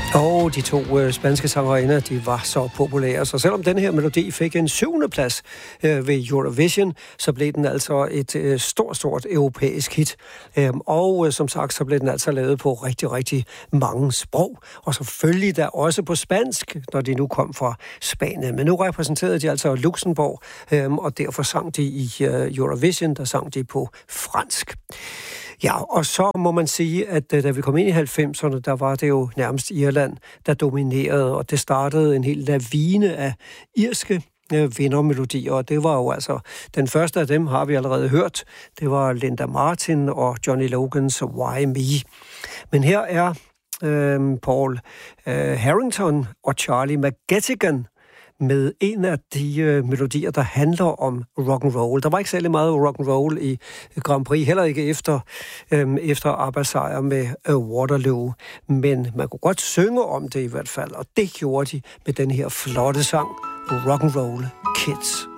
Og de to spanske sangerinder, de var så populære. Så selvom denne her melodi fik en 7. plads ved Eurovision, så blev den altså et stort europæisk hit. Og som sagt, så blev den altså lavet på rigtig mange sprog. Og selvfølgelig da også på spansk, når de nu kom fra Spanien. Men nu repræsenterede de altså Luxembourg, og derfor sang de i Eurovision, der sang de på fransk. Ja, og så må man sige, at da vi kom ind i 90'erne, der var det jo nærmest Irland, der dominerede, og det startede en hel lavine af irske vindermelodier, og det var jo altså, den første af dem har vi allerede hørt, det var Linda Martin og Johnny Logans Why Me. Men her er Paul Harrington og Charlie McGettigan med en af de melodier, der handler om rock and roll. Der var ikke særlig meget rock and roll i Grand Prix, heller ikke efter ABBA-sejr med Waterloo, men man kunne godt synge om det i hvert fald, og det gjorde de med den her flotte sang, Rock and Roll Kids.